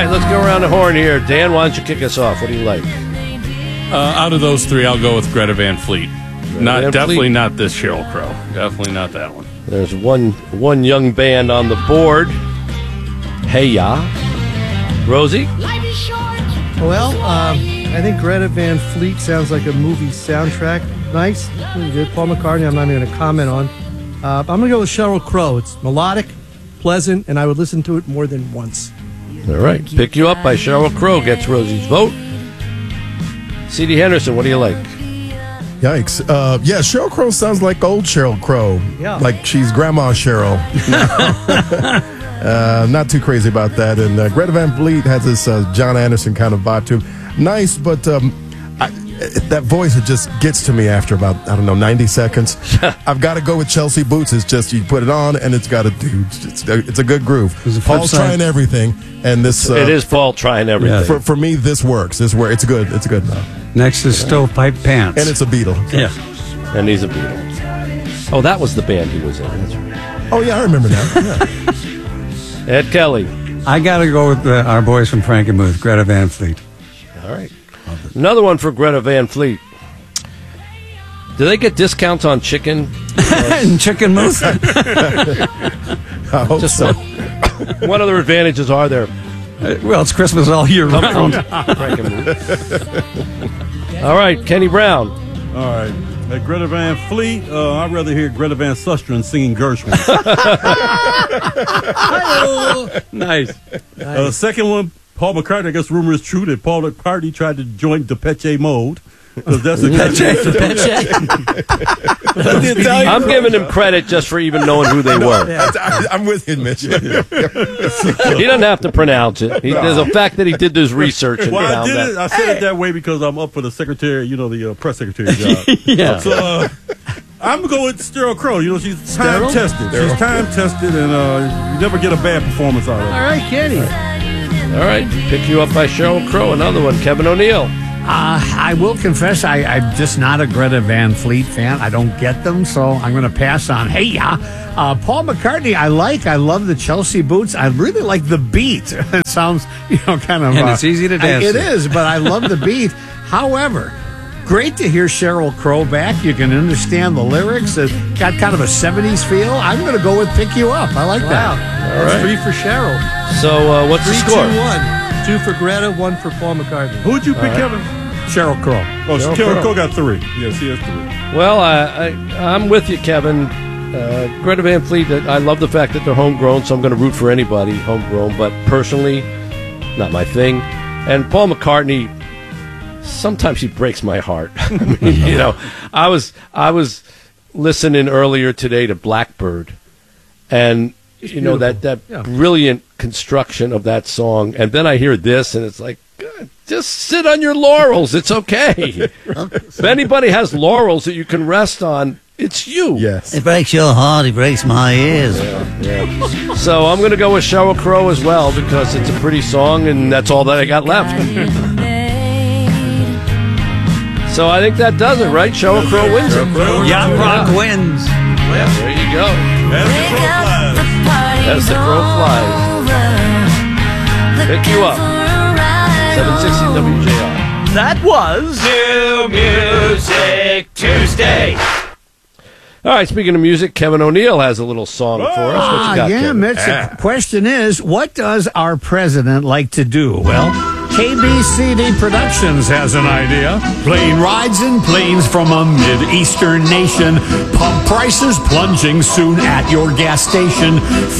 right, let's go around the horn here. Dan, why don't you kick us off? What do you like? Out of those three, I'll go with Greta Van Fleet. Definitely not this Sheryl Crow. Definitely not that one. There's one young band on the board. Hey Ya. Rosie? Well, I think Greta Van Fleet sounds like a movie soundtrack. Nice, really good. Paul McCartney, I'm not even going to comment on. I'm going to go with Sheryl Crow. It's melodic, pleasant, and I would listen to it more than once. All right. Pick You Up by Sheryl Crow gets Rosie's vote. C.D. Henderson, what do you like? Yikes. Yeah, Sheryl Crow sounds like old Sheryl Crow. Yeah. Like she's Grandma Cheryl. Not too crazy about that. And Greta Van Fleet has this John Anderson kind of vibe to him. Nice, but that voice, it just gets to me after about, 90 seconds. I've got to go with Chelsea Boots. It's just you put it on and it's got it's a good groove. Paul's trying everything. And this it is Paul trying everything. Yeah. For me, this works. It's good. It's good enough. Next is Stovepipe Pants. And it's a Beatle. Yeah. And he's a Beatle. Oh, that was the band he was in. That's right. Oh, yeah, I remember that. Yeah. Ed Kelly. I got to go with our boys from Frankenmuth, Greta Van Fleet. All right. Another one for Greta Van Fleet. Do they get discounts on chicken? And chicken mousse? I hope Just so. what other advantages are there? Well, it's Christmas all year round. All right, Kenny Brown. All right. At Greta Van Fleet, I'd rather hear Greta Van Susteren singing Gershwin. Nice. Second one, Paul McCartney. I guess rumor is true that Paul McCartney tried to join Depeche Mode. That's I'm giving him credit just for even knowing who they were. I'm with you, Mitch. He doesn't have to pronounce it. There's a fact that he did this research and well, found that. I said it that way because I'm up for the secretary, the press secretary job. Yeah. So I'm going with Sheryl Crow. She's time tested. She's time tested, and you never get a bad performance out of her. All right, Kenny. All right, Pick You Up by Sheryl Crow. Another one, Kevin O'Neill. I will confess I'm just not a Greta Van Fleet fan. I don't get them, so I'm going to pass on. Hey, yeah. Paul McCartney, I love the Chelsea Boots. I really like the beat. It sounds, kind of... And it's easy to dance It to. is, but I love the beat. However, great to hear Sheryl Crow back. You can understand the lyrics. It got kind of a 70s feel. I'm going to go with Pick You Up. I like that. That's right. 3 for Cheryl. So what's the 3, score? 2, 1. 2 for Greta, 1 for Paul McCartney. Who'd you pick, Kevin? Sheryl Crow. Oh, Sheryl Sheryl Crow. Crow got 3. Yes, he has 3. Well, I'm with you, Kevin. Greta Van Fleet, I love the fact that they're homegrown, so I'm going to root for anybody homegrown, but personally, not my thing. And Paul McCartney, sometimes he breaks my heart. I mean, I was listening earlier today to Blackbird, and that brilliant construction of that song, and then I hear this, and it's like, God, just sit on your laurels. It's okay. If anybody has laurels that you can rest on, it's you. Yes. It breaks your heart, it breaks my ears. Yeah. So I'm going to go with Sheryl Crow as well because it's a pretty song, and that's all that I got left. So I think that does it, right? Sheryl Crow wins it. Yacht Rock wins. Yeah, there you go. As the crow flies. Pick You Up. 760 WJR. That was New Music Tuesday. All right, speaking of music, Kevin O'Neill has a little song for us. What you got, Kevin? Mitch, the question is, what does our president like to do? Well, KBCD Productions has an idea. Plane rides and planes from a Mid-Eastern nation. Pump prices plunging soon at your gas station.